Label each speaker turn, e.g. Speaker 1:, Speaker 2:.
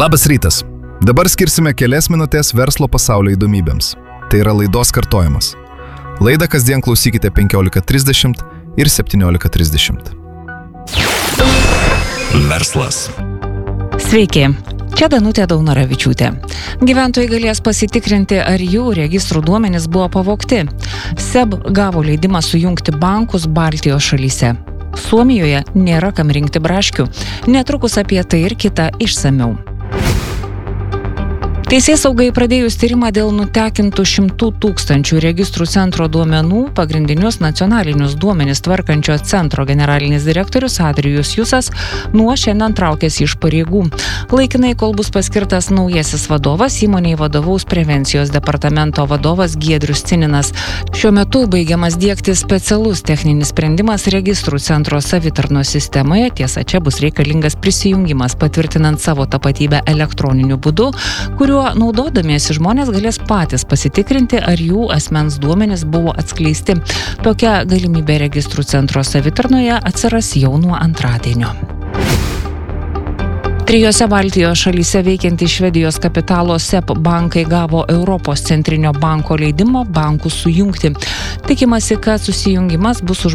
Speaker 1: Labas rytas. Dabar skirsime kelias minutės verslo pasaulio įdomybėms. Tai yra laidos kartojimas. Laidą kasdien klausykite 15:30 ir 17:30.
Speaker 2: Verslas.
Speaker 3: Sveiki, čia Danutė Daunoravičiūtė. Gyventojai galės pasitikrinti, ar jų registrų duomenys buvo pavogti. SEB gavo leidimą sujungti bankus Baltijos šalyse. Suomijoje nėra kam rinkti braškių. Netrukus apie tai ir kita išsamiau. Teisėsaugai pradėjus tyrimą dėl nutekintų 100 000 registrų centro duomenų, pagrindinius nacionalinius duomenis tvarkančio centro generalinis direktorius Adrijus Jusas nuo šiandien traukėsi iš pareigų. Laikinai, kol bus paskirtas naujasis vadovas, įmonei vadovaus prevencijos departamento vadovas Giedrius Cininas. Šiuo metu baigiamas diegti specialus techninis sprendimas registrų centro savitarnos sistemoje. Tiesa, čia bus reikalingas prisijungimas patvirtinant savo tapatybę elektroniniu būdu, kuriuo naudodamiesi žmonės galės patys pasitikrinti, ar jų asmens duomenys buvo atskleisti. Tokia galimybė registrų centro savitarnoje atsiras jau nuo antradienio. 3 Baltijos šalyse veikiantys Švedijos kapitalo SEB bankai gavo Europos centrinio banko leidimą bankus sujungti. Tikimasi, kad susijungimas bus